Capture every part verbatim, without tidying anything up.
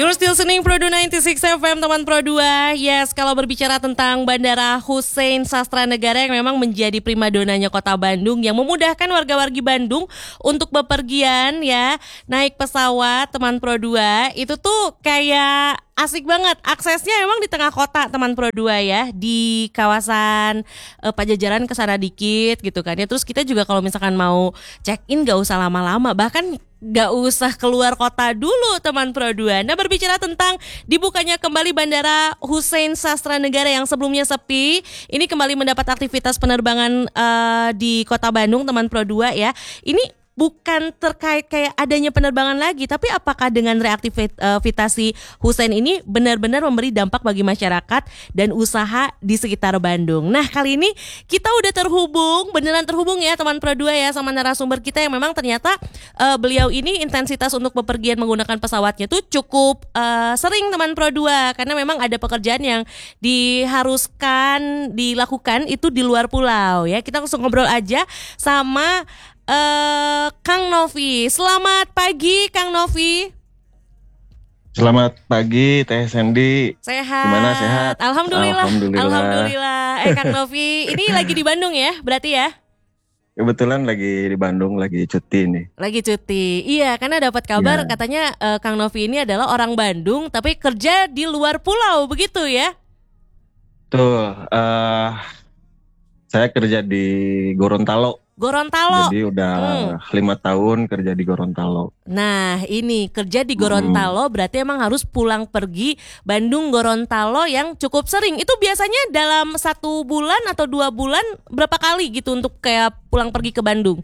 You're still listening Pro dua sembilan enam F M teman Pro dua. Yes, kalau berbicara tentang Bandara Hussein Sastra Negara yang memang menjadi primadonanya Kota Bandung yang memudahkan warga-wargi Bandung untuk bepergian ya, naik pesawat teman Pro dua, itu tuh kayak asik banget. Aksesnya memang di tengah kota teman Pro dua ya, di kawasan eh, Pajajaran kesana dikit gitu kan ya. Terus kita juga kalau misalkan mau check in gak usah lama-lama, bahkan gak usah keluar kota dulu teman Pro dua. Nah, berbicara tentang dibukanya kembali Bandara Hussein Sastra Negara yang sebelumnya sepi, ini kembali mendapat aktivitas penerbangan uh, di Kota Bandung teman Pro dua ya. Ini bukan terkait kayak adanya penerbangan lagi, tapi apakah dengan reaktivasi Hussein ini benar-benar memberi dampak bagi masyarakat dan usaha di sekitar Bandung. Nah, kali ini kita udah terhubung, beneran terhubung ya teman Pro dua ya, sama narasumber kita yang memang ternyata uh, beliau ini intensitas untuk bepergian menggunakan pesawatnya tuh cukup uh, sering teman Pro dua, karena memang ada pekerjaan yang diharuskan dilakukan itu di luar pulau ya. Kita langsung ngobrol aja sama Uh, Kang Novi. Selamat pagi Kang Novi. Selamat pagi Teh Sandy. Sehat. Gimana, sehat? Alhamdulillah. Alhamdulillah. Alhamdulillah. Eh Kang Novi, ini lagi di Bandung ya, berarti ya? Kebetulan lagi di Bandung, lagi cuti nih. Lagi cuti. Iya, karena dapat kabar Ya. katanya uh, Kang Novi ini adalah orang Bandung tapi kerja di luar pulau, begitu ya? Tuh, uh, saya kerja di Gorontalo. Gorontalo. Jadi udah hmm. lima tahun kerja di Gorontalo. Nah, ini kerja di Gorontalo hmm. berarti emang harus pulang pergi Bandung Gorontalo yang cukup sering. Itu biasanya dalam satu bulan atau dua bulan berapa kali gitu untuk kayak pulang pergi ke Bandung?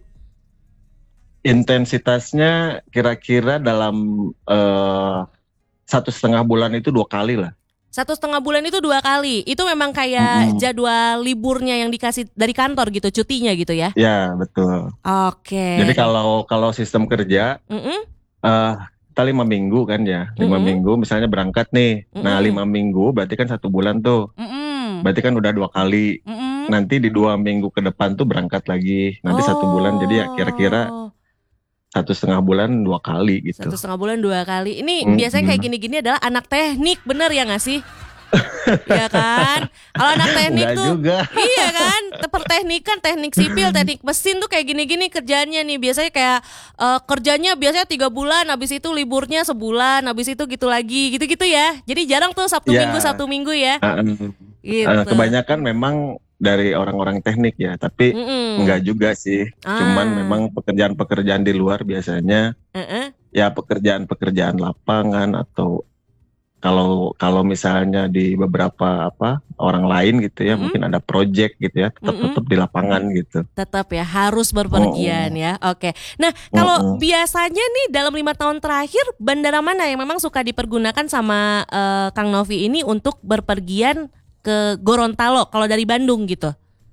Intensitasnya kira-kira dalam uh, satu setengah bulan itu dua kali lah. Satu setengah bulan itu dua kali. Itu memang kayak mm-hmm. jadwal liburnya yang dikasih dari kantor gitu, cutinya gitu ya? Ya, betul. Oke. Jadi kalau kalau sistem kerja, mm-hmm. uh, kita lima minggu kan ya, lima mm-hmm. minggu misalnya berangkat nih. Mm-hmm. Nah lima minggu berarti kan satu bulan tuh. Mm-hmm. Berarti kan udah dua kali. Mm-hmm. Nanti di dua minggu ke depan tuh berangkat lagi. Nanti oh. satu bulan. Jadi ya kira-kira satu setengah bulan dua kali gitu. Satu setengah bulan dua kali. Ini mm-hmm. biasanya kayak gini-gini adalah anak teknik, bener ya nggak sih? Iya kan? Kalau anak teknik Nggak tuh, juga. iya kan? Perteknikan, teknik sipil, teknik mesin tuh kayak gini-gini kerjaannya nih. Biasanya kayak uh, kerjanya biasanya tiga bulan, habis itu liburnya sebulan, habis itu gitu lagi, gitu-gitu ya. Jadi jarang tuh Sabtu ya. Minggu, Sabtu Minggu ya. Uh, gitu. uh, kebanyakan memang dari orang-orang teknik ya, tapi Mm-mm. enggak juga sih. Ah. Cuman memang pekerjaan-pekerjaan di luar biasanya uh-uh. ya pekerjaan-pekerjaan lapangan atau kalau kalau misalnya di beberapa apa orang lain gitu ya, mm-hmm. mungkin ada project gitu ya, tetap mm-hmm. tetap di lapangan gitu. Tetap ya harus berpergian oh. ya. Oke. Nah, kalau mm-hmm. biasanya nih dalam lima tahun terakhir bandara mana yang memang suka dipergunakan sama uh, Kang Novi ini untuk berpergian ke Gorontalo kalau dari Bandung gitu?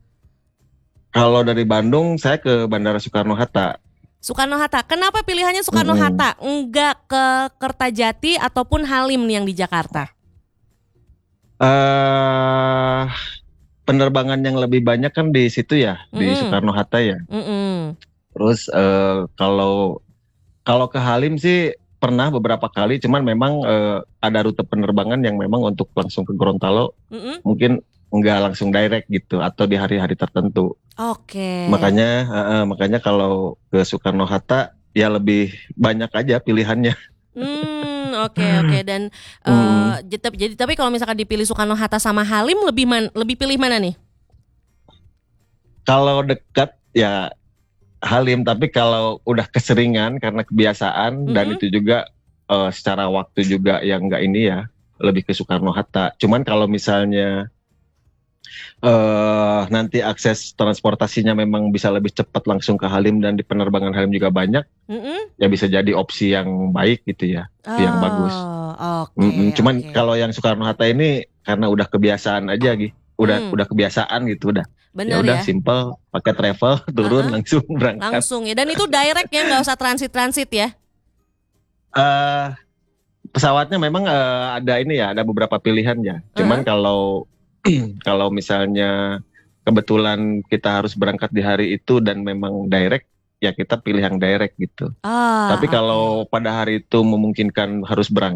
Kalau dari Bandung saya ke Bandara Soekarno-Hatta. Soekarno-Hatta. Kenapa pilihannya Soekarno-Hatta? Mm-hmm. Enggak ke Kertajati ataupun Halim nih yang di Jakarta? Uh, penerbangan yang lebih banyak kan di situ ya, mm-hmm. di Soekarno-Hatta ya. Mm-hmm. Terus uh, kalau kalau ke Halim sih pernah beberapa kali, cuman memang uh, ada rute penerbangan yang memang untuk langsung ke Gorontalo, mm-hmm. mungkin nggak langsung direct gitu, atau di hari-hari tertentu. Oke. Okay. Makanya, uh, makanya kalau ke Soekarno-Hatta ya lebih banyak aja pilihannya. Hmm, oke okay, oke okay. Dan uh, hmm. jadi, jadi tapi kalau misalkan dipilih Soekarno-Hatta sama Halim lebih man, lebih pilih mana nih? Kalau dekat ya Halim, tapi kalau udah keseringan karena kebiasaan mm-hmm. dan itu juga uh, secara waktu juga yang enggak ini ya, lebih ke Soekarno-Hatta. Cuman kalau misalnya uh, nanti akses transportasinya memang bisa lebih cepat langsung ke Halim dan di penerbangan Halim juga banyak, mm-hmm. ya bisa jadi opsi yang baik gitu ya, oh, yang bagus. Okay, Cuman okay. kalau yang Soekarno-Hatta ini karena udah kebiasaan aja gitu, udah mm. udah kebiasaan gitu udah. Bener ya udah ya? Simple, pakai travel, turun uh-huh. langsung berangkat. Langsung ya, dan itu direct ya, nggak usah transit-transit ya? Uh, pesawatnya memang uh, ada ini ya, ada beberapa pilihan ya. Cuman uh-huh. kalau kalau misalnya kebetulan kita harus berangkat di hari itu dan memang direct, ya kita pilih yang direct gitu. Ah, Tapi okay. kalau pada hari itu memungkinkan harus berangkat,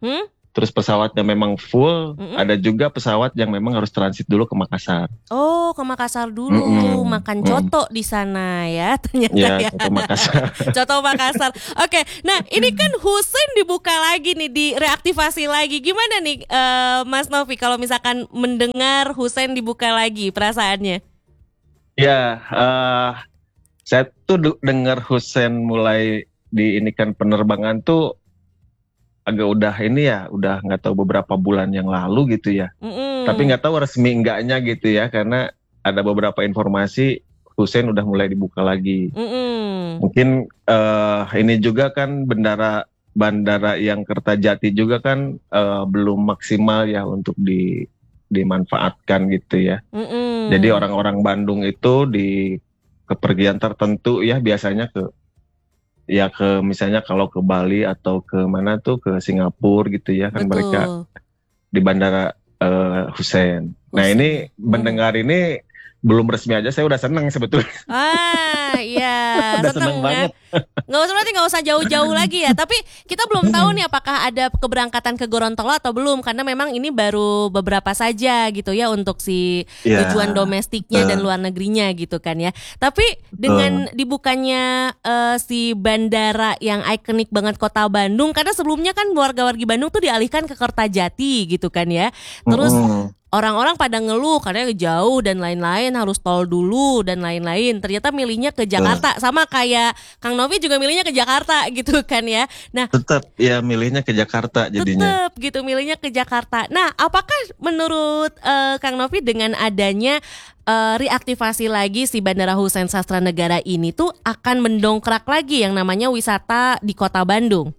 Hmm? Terus pesawatnya memang full, Mm-mm. ada juga pesawat yang memang harus transit dulu ke Makassar. Oh, ke Makassar dulu, Mm-mm. makan Mm-mm. coto di sana ya ternyata Ya, ya. ke Makassar. Coto Makassar. Oke, nah ini kan Hussein dibuka lagi nih, direaktivasi lagi. Gimana nih eh, Mas Novi kalau misalkan mendengar Hussein dibuka lagi perasaannya? Ya, eh, saya tuh du- dengar Hussein mulai diinikan penerbangan tuh agak udah ini ya, udah nggak tahu beberapa bulan yang lalu gitu ya. Mm-mm. Tapi nggak tahu resmi enggaknya gitu ya, karena ada beberapa informasi Hussein udah mulai dibuka lagi. Mm-mm. Mungkin eh, ini juga kan bandara bandara yang Kertajati juga kan eh, belum maksimal ya untuk di dimanfaatkan gitu ya. Mm-mm. Jadi orang-orang Bandung itu di kepergian tertentu ya biasanya ke ya ke misalnya kalau ke Bali atau ke mana tuh ke Singapura gitu ya kan mereka Betul. di bandara eh, Hussein. Nah Hussein. ini Hmm. mendengar ini belum resmi aja saya udah senang sebetulnya. Ah, iya, Udah seneng senang ya. banget. Nggak usah berarti nggak usah jauh-jauh lagi ya. Tapi kita belum tahu nih apakah ada keberangkatan ke Gorontalo atau belum, karena memang ini baru beberapa saja gitu ya untuk si Ya, tujuan domestiknya dan betul. luar negerinya gitu kan ya. Tapi dengan dibukanya eh, si bandara yang ikonik banget kota Bandung, karena sebelumnya kan warga-wargi Bandung tuh dialihkan ke Kertajati gitu kan ya. Terus Mm-mm. orang-orang pada ngeluh karena jauh dan lain-lain, harus tol dulu dan lain-lain. Ternyata milihnya ke Jakarta, sama kayak Kang Novi juga milihnya ke Jakarta gitu kan ya. Nah, Tetap ya milihnya ke Jakarta jadinya. tetap gitu milihnya ke Jakarta. Nah, apakah menurut eh, Kang Novi dengan adanya eh, reaktivasi lagi si Bandara Hussein Sastranegara ini tuh akan mendongkrak lagi yang namanya wisata di Kota Bandung?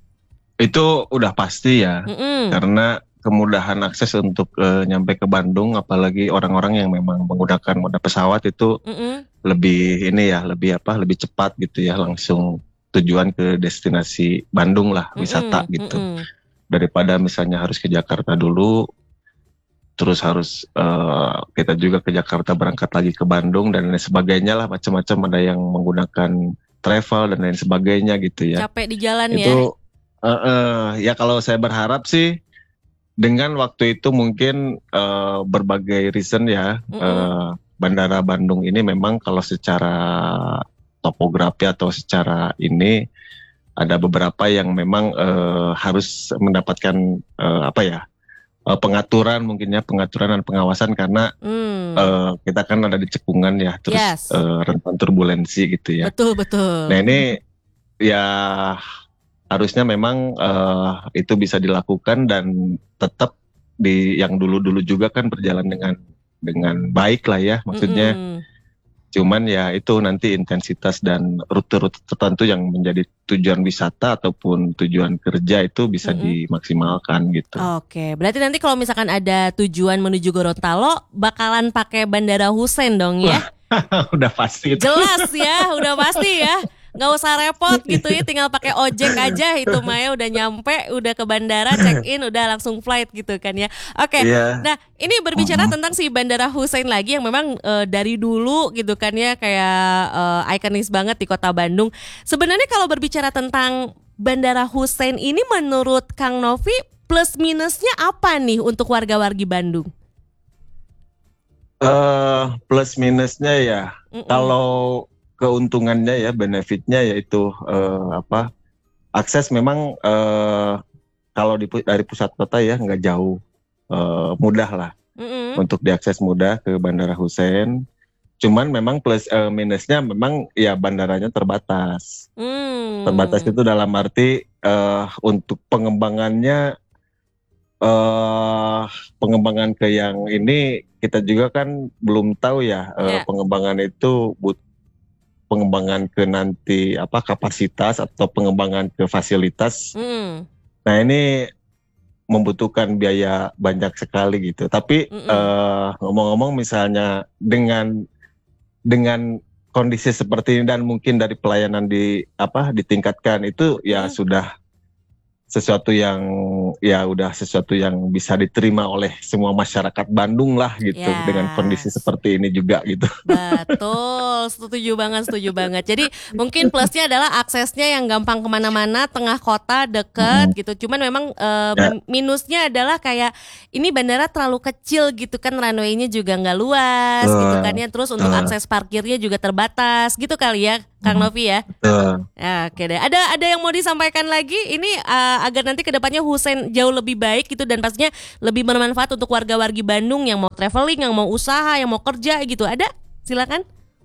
Itu udah pasti ya, Mm-mm. karena kemudahan akses untuk eh, nyampe ke Bandung, apalagi orang-orang yang memang menggunakan moda pesawat itu Mm-mm. lebih ini ya, lebih apa, lebih cepat gitu ya, langsung tujuan ke destinasi Bandung lah, wisata Mm-mm. gitu. Mm-mm. Daripada misalnya harus ke Jakarta dulu, terus harus eh, kita juga ke Jakarta berangkat lagi ke Bandung dan lain sebagainya lah, macam-macam ada yang menggunakan travel dan lain sebagainya gitu ya. Capek di jalan ya. Itu eh, eh, ya kalau saya berharap sih dengan waktu itu mungkin eh, berbagai reason ya, Mm-mm. eh, Bandara Bandung ini memang kalau secara topografi atau secara ini ada beberapa yang memang eh, harus mendapatkan eh, apa ya eh, pengaturan mungkin ya pengaturan dan pengawasan karena Hmm. eh, kita kan ada di cekungan ya, terus Yes. eh, rentan turbulensi gitu ya. Betul betul. Nah ini ya harusnya memang eh, itu bisa dilakukan dan tetap di yang dulu-dulu juga kan berjalan dengan dengan baik lah ya, maksudnya. Mm-mm. Cuman ya itu nanti intensitas dan rute-rute tertentu yang menjadi tujuan wisata ataupun tujuan kerja itu bisa Mm-mm. dimaksimalkan gitu. Oke, berarti nanti kalau misalkan ada tujuan menuju Gorontalo bakalan pakai Bandara Hussein dong ya? Udah pasti itu. Jelas ya, udah pasti ya. Nggak usah repot gitu ya, tinggal pakai ojek aja itu Maya udah nyampe, udah ke bandara, check in, udah langsung flight gitu kan ya. Oke, Iya. nah ini berbicara tentang si Bandara Hussein lagi yang memang eh, dari dulu gitu kan ya, kayak eh, ikonis banget di kota Bandung. Sebenarnya kalau berbicara tentang Bandara Hussein ini menurut Kang Novi plus minusnya apa nih untuk warga-wargi Bandung? Eh, plus minusnya ya, Mm-mm. kalau keuntungannya ya, benefitnya yaitu eh, apa? Akses memang eh, kalau di, dari pusat kota ya nggak jauh, eh, mudah lah Mm-mm. untuk diakses mudah ke Bandara Hussein. Cuman memang plus eh, minusnya memang ya bandaranya terbatas. Mm. Terbatas itu dalam arti eh, untuk pengembangannya eh pengembangan ke yang ini kita juga kan belum tahu ya eh, Yeah. pengembangan itu but pengembangan ke nanti apa kapasitas atau pengembangan ke fasilitas. Mm. Nah ini membutuhkan biaya banyak sekali gitu. Tapi Mm-mm. eh, ngomong-ngomong misalnya dengan dengan kondisi seperti ini dan mungkin dari pelayanan di apa ditingkatkan itu ya Mm. sudah sesuatu yang ya udah sesuatu yang bisa diterima oleh semua masyarakat Bandung lah gitu, yes. Dengan kondisi seperti ini juga gitu. Betul, setuju banget, setuju banget. Jadi mungkin plusnya adalah aksesnya yang gampang kemana-mana, tengah kota, deket hmm. gitu. Cuman memang uh, ya. minusnya adalah kayak ini bandara terlalu kecil gitu kan, runway-nya juga nggak luas uh, gitu kan ya. Terus untuk uh. akses parkirnya juga terbatas gitu kali ya, Kang Novi ya. Uh. Ya, oke deh. Ada ada yang mau disampaikan lagi? Ini uh, agar nanti kedepannya Hussein jauh lebih baik gitu dan pastinya lebih bermanfaat untuk warga-wargi Bandung yang mau traveling, yang mau usaha, yang mau kerja gitu. Ada? Silakan.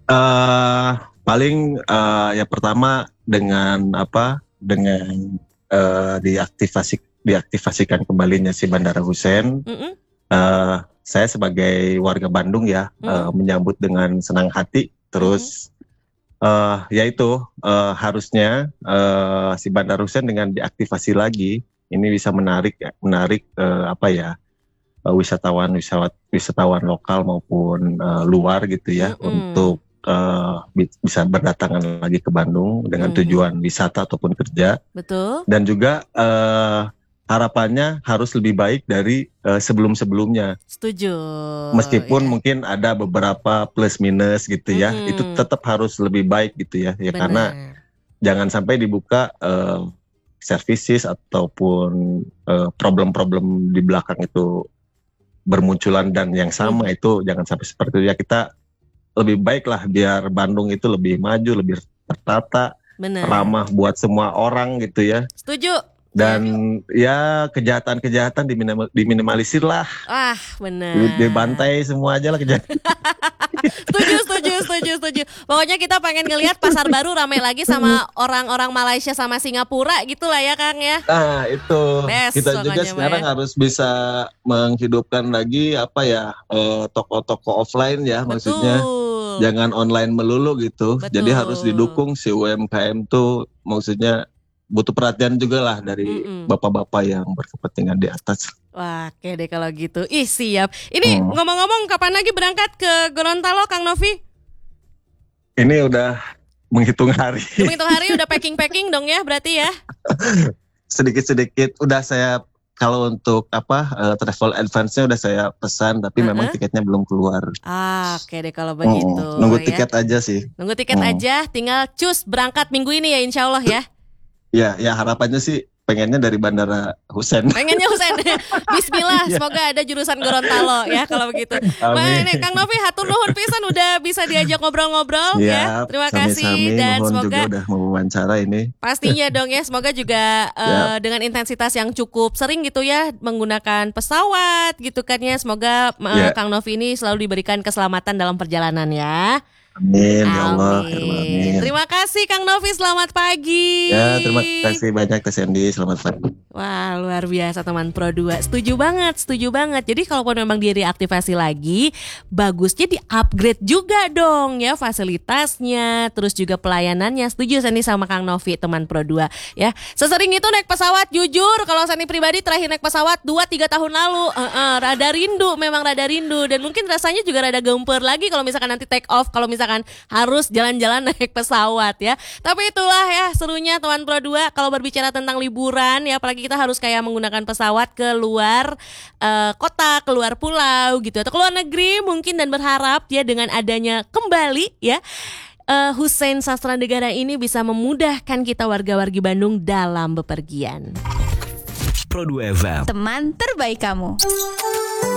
Uh, paling uh, ya pertama dengan apa? Dengan uh, diaktifasi diaktifasikan kembalinya si Bandara Hussein. Mm-hmm. Uh, saya sebagai warga Bandung ya mm-hmm. uh, menyambut dengan senang hati. Terus Uh, yaitu uh, harusnya uh, si Bandara Hussein dengan diaktifasi lagi ini bisa menarik menarik uh, apa ya uh, wisatawan wisatawan wisatawan lokal maupun uh, luar gitu ya mm-hmm. untuk uh, bisa berdatangan lagi ke Bandung dengan mm-hmm. tujuan wisata ataupun kerja. Betul. Dan juga uh, harapannya harus lebih baik dari uh, sebelum-sebelumnya. Setuju. Meskipun ya. mungkin ada beberapa plus minus gitu ya, hmm. itu tetap harus lebih baik gitu ya. Ya Benar. Karena jangan sampai dibuka uh, services ataupun uh, problem-problem di belakang itu bermunculan dan yang sama hmm. itu jangan sampai seperti itu ya. Kita lebih baik lah biar Bandung itu lebih maju, lebih tertata, Benar. ramah buat semua orang gitu ya. Setuju. Dan ya kejahatan-kejahatan diminimal, diminimalisir lah. Ah benar. Dibantai semua aja lah kejahatan. Setuju, setuju, setuju, setuju. Pokoknya kita pengen ngelihat pasar baru ramai lagi sama orang-orang Malaysia sama Singapura gitu lah ya Kang ya. Nah itu Best, kita juga sekarang ya. harus bisa menghidupkan lagi apa ya eh, toko-toko offline ya. Betul. Maksudnya jangan online melulu gitu. Betul. Jadi harus didukung si U M K M tuh maksudnya. Butuh perhatian juga lah dari Mm-mm. bapak-bapak yang berkepentingan di atas. Wah, oke deh kalau gitu. Ih, siap. Ini hmm. ngomong-ngomong kapan lagi berangkat ke Gorontalo, Kang Novi? Ini udah menghitung hari. Menghitung hari udah packing-packing dong ya, berarti ya? Sedikit-sedikit. Udah saya kalau untuk apa uh, travel advance-nya udah saya pesan, tapi uh-huh. memang tiketnya belum keluar. Ah, oke deh kalau begitu. Hmm. Nunggu ya. tiket aja sih. Nunggu tiket hmm. aja, tinggal cus berangkat minggu ini ya, insya Allah ya. Ya, ya harapannya sih pengennya dari Bandara Hussein. Pengennya Hussein. Bismillah, semoga ada jurusan Gorontalo ya kalau begitu. Nah, ini Kang Novi hatur nuhun pisan udah bisa diajak ngobrol-ngobrol ya. ya. Terima kasih sami, dan semoga juga udah mewawancara ini. Pastinya dong ya, semoga juga uh, dengan intensitas yang cukup sering gitu ya menggunakan pesawat gitu kan ya. Semoga uh, ya. Kang Novi ini selalu diberikan keselamatan dalam perjalanan ya. Amin, ya Allah. Amin. Terima kasih Kang Novi, selamat pagi. Ya, terima kasih banyak Teh Sandy, selamat pagi. Wah, luar biasa teman Pro dua. Setuju banget, setuju banget. Jadi kalaupun memang dia reaktivasi lagi, bagusnya di-upgrade juga dong ya fasilitasnya, terus juga pelayanannya. Setuju Sandy sama Kang Novi, teman Pro dua ya. Sesering itu naik pesawat, jujur kalau Sandy pribadi terakhir naik pesawat dua tiga tahun lalu. Uh, uh, rada rindu, memang rada rindu. Dan mungkin rasanya juga rada gemper lagi kalau misalkan nanti take off, kalau misalkan harus jalan-jalan naik pesawat ya. Tapi itulah ya serunya teman Pro dua kalau berbicara tentang liburan ya, apalagi kita harus kayak menggunakan pesawat ke luar uh, kota, keluar pulau gitu atau keluar negeri mungkin, dan berharap ya dengan adanya kembali ya uh, Hussein Sastra Negara ini bisa memudahkan kita warga-wargi Bandung dalam bepergian. Pro dua F M, teman terbaik kamu.